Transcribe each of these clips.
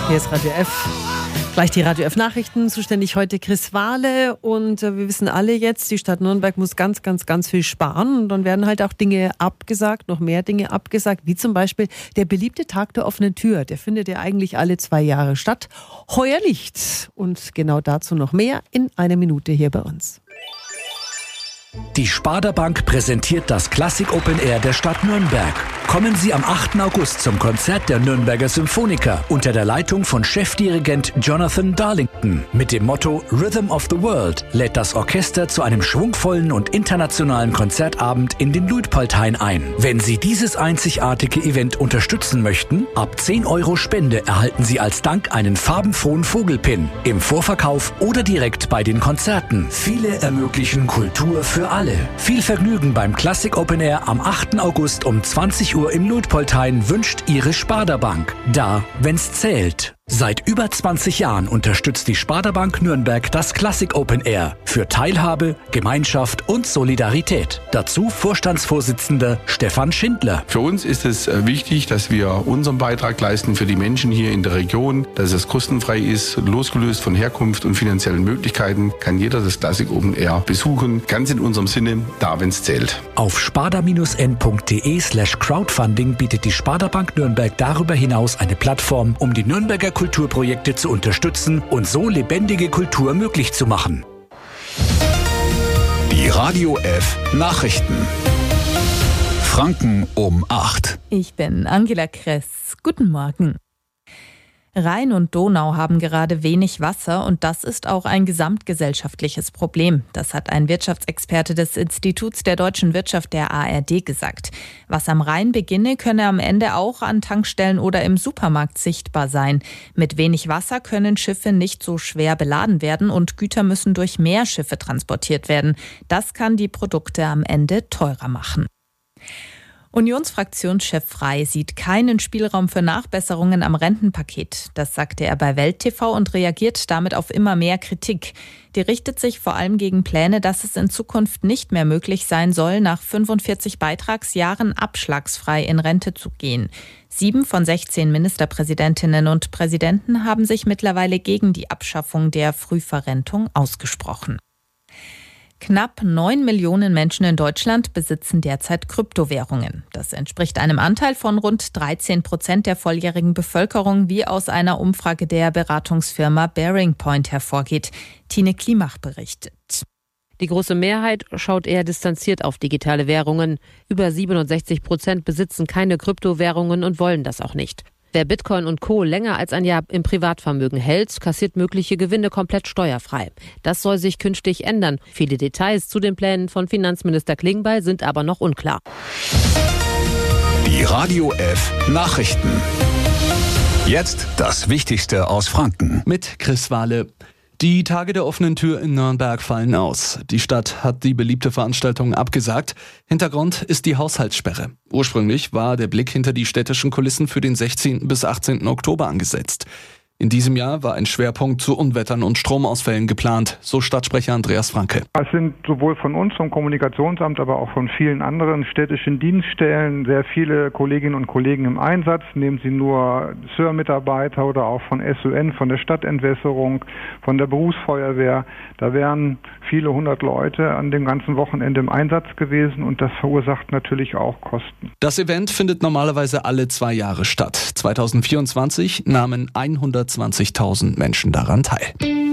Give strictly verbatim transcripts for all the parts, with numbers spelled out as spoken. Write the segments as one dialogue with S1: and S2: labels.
S1: Hier ist Radio F. Gleich die Radio F-Nachrichten, zuständig heute Chris Wahle. Und äh, wir wissen alle jetzt, die Stadt Nürnberg muss ganz, ganz, ganz viel sparen. Und dann werden halt auch Dinge abgesagt, noch mehr Dinge abgesagt, wie zum Beispiel der beliebte Tag der offenen Tür. Der findet ja eigentlich alle zwei Jahre statt. Heuer nicht. Und genau dazu noch mehr in einer Minute hier bei uns.
S2: Die Sparda Bank präsentiert das Classic Open Air der Stadt Nürnberg. Kommen Sie am achten August zum Konzert der Nürnberger Symphoniker unter der Leitung von Chefdirigent Jonathan Darlington. Mit dem Motto Rhythm of the World lädt das Orchester zu einem schwungvollen und internationalen Konzertabend in den Luitpoldhain ein. Wenn Sie dieses einzigartige Event unterstützen möchten, ab zehn Euro Spende erhalten Sie als Dank einen farbenfrohen Vogelpin. Im Vorverkauf oder direkt bei den Konzerten. Viele ermöglichen Kultur für alle. Viel Vergnügen beim Classic Open Air am achten August um zwanzig Uhr im Luitpoldhain wünscht Ihre Sparda Bank. Da, wenn's zählt. Seit über zwanzig Jahren unterstützt die Sparda Bank Nürnberg das Classic Open Air für Teilhabe, Gemeinschaft und Solidarität. Dazu Vorstandsvorsitzender Stefan Schindler.
S3: Für uns ist es wichtig, dass wir unseren Beitrag leisten für die Menschen hier in der Region, dass es kostenfrei ist, losgelöst von Herkunft und finanziellen Möglichkeiten, kann jeder das Classic Open Air besuchen. Ganz in unserem Sinne, da wenn's zählt.
S2: Auf sparda-n.de slash crowdfunding bietet die Sparda Bank Nürnberg darüber hinaus eine Plattform, um die Nürnberger Kulturprojekte zu unterstützen und so lebendige Kultur möglich zu machen.
S4: Die Radio F Nachrichten. Franken um acht.
S5: Ich bin Angela Kress. Guten Morgen. Rhein und Donau haben gerade wenig Wasser und das ist auch ein gesamtgesellschaftliches Problem. Das hat ein Wirtschaftsexperte des Instituts der deutschen Wirtschaft der A R D gesagt. Was am Rhein beginne, könne am Ende auch an Tankstellen oder im Supermarkt sichtbar sein. Mit wenig Wasser können Schiffe nicht so schwer beladen werden und Güter müssen durch mehr Schiffe transportiert werden. Das kann die Produkte am Ende teurer machen. Unionsfraktionschef Frey sieht keinen Spielraum für Nachbesserungen am Rentenpaket. Das sagte er bei Welt T V und reagiert damit auf immer mehr Kritik. Die richtet sich vor allem gegen Pläne, dass es in Zukunft nicht mehr möglich sein soll, nach fünfundvierzig Beitragsjahren abschlagsfrei in Rente zu gehen. Sieben von sechzehn Ministerpräsidentinnen und Präsidenten haben sich mittlerweile gegen die Abschaffung der Frühverrentung ausgesprochen. Knapp neun Millionen Menschen in Deutschland besitzen derzeit Kryptowährungen. Das entspricht einem Anteil von rund dreizehn Prozent der volljährigen Bevölkerung, wie aus einer Umfrage der Beratungsfirma Bearing Point hervorgeht. Tine Klimach berichtet.
S6: Die große Mehrheit schaut eher distanziert auf digitale Währungen. Über siebenundsechzig Prozent besitzen keine Kryptowährungen und wollen das auch nicht. Wer Bitcoin und Co. länger als ein Jahr im Privatvermögen hält, kassiert mögliche Gewinne komplett steuerfrei. Das soll sich künftig ändern. Viele Details zu den Plänen von Finanzminister Klingbeil sind aber noch unklar.
S4: Die Radio F Nachrichten. Jetzt das Wichtigste aus Franken.
S7: Mit Chris Wahle. Die Tage der offenen Tür in Nürnberg fallen aus. Die Stadt hat die beliebte Veranstaltung abgesagt. Hintergrund ist die Haushaltssperre. Ursprünglich war der Blick hinter die städtischen Kulissen für den sechzehnten bis achtzehnten Oktober angesetzt. In diesem Jahr war ein Schwerpunkt zu Unwettern und Stromausfällen geplant, so Stadtsprecher Andreas Franke.
S8: Es sind sowohl von uns, vom Kommunikationsamt, aber auch von vielen anderen städtischen Dienststellen sehr viele Kolleginnen und Kollegen im Einsatz. Nehmen Sie nur S O R-Mitarbeiter oder auch von S U N, von der Stadtentwässerung, von der Berufsfeuerwehr. Da wären viele hundert Leute an dem ganzen Wochenende im Einsatz gewesen und das verursacht natürlich auch Kosten.
S7: Das Event findet normalerweise alle zwei Jahre statt. zweitausendvierundzwanzig nahmen hundertzwanzigtausend Menschen daran teil.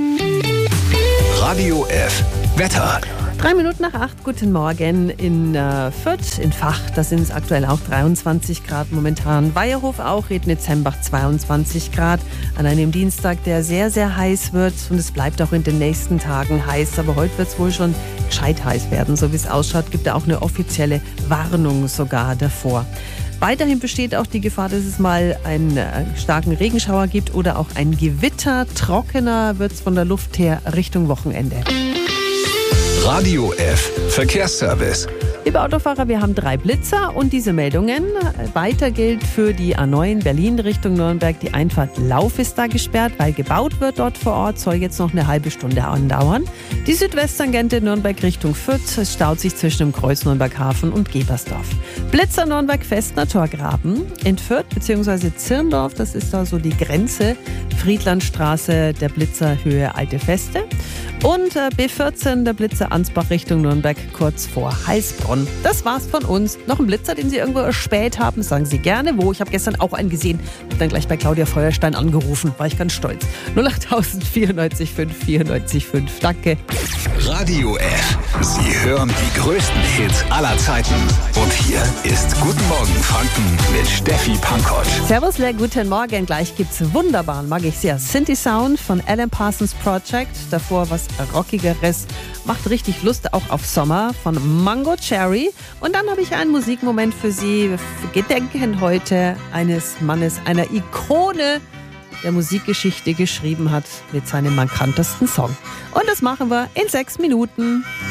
S4: Radio F Wetter.
S1: Drei Minuten nach acht, guten Morgen in äh, Fürth, in Vach, da sind es aktuell auch dreiundzwanzig Grad momentan. Weierhof auch, Rednitzembach zweiundzwanzig Grad an einem Dienstag, der sehr, sehr heiß wird und es bleibt auch in den nächsten Tagen heiß, aber heute wird es wohl schon gescheit heiß werden, so wie es ausschaut, gibt es auch eine offizielle Warnung sogar davor. Weiterhin besteht auch die Gefahr, dass es mal einen starken Regenschauer gibt oder auch ein Gewitter. Trockener wird es von der Luft her Richtung Wochenende.
S4: Radio F Verkehrsservice.
S1: Liebe Autofahrer, wir haben drei Blitzer und diese Meldungen. Weiter gilt für die A neun Berlin Richtung Nürnberg, die Einfahrt Lauf ist da gesperrt, weil gebaut wird dort vor Ort, soll jetzt noch eine halbe Stunde andauern. Die Südwesttangente Nürnberg Richtung Fürth, es staut sich zwischen dem Kreuz Nürnberghafen und Gebersdorf. Blitzer Nürnberg Festner Torgraben in Fürth bzw. Zirndorf, das ist da so die Grenze, Friedlandstraße, der Blitzer Höhe Alte Feste. Und äh, B vierzehn, der Blitzer Ansbach Richtung Nürnberg, kurz vor Heißbronn. Das war's von uns. Noch ein Blitzer, den Sie irgendwo erspäht haben, sagen Sie gerne wo. Ich habe gestern auch einen gesehen. Hab dann gleich bei Claudia Feuerstein angerufen. War ich ganz stolz. null acht vierundneunzig fünf vierundneunzig fünf. Danke.
S4: Radio F. Sie hören die größten Hits aller Zeiten. Und hier ist Guten Morgen Franken mit Steffi Pankoć.
S1: Servus, Le, guten Morgen. Gleich gibt's wunderbaren, mag ich sehr, Synthi Sound von Alan Parsons Project. Davor was Rockigeres. Macht richtig Lust auch auf Sommer von Mango Cherry. Und dann habe ich einen Musikmoment für Sie. Gedenken heute eines Mannes, einer Ikone der Musikgeschichte geschrieben hat mit seinem markantesten Song. Und das machen wir in sechs Minuten.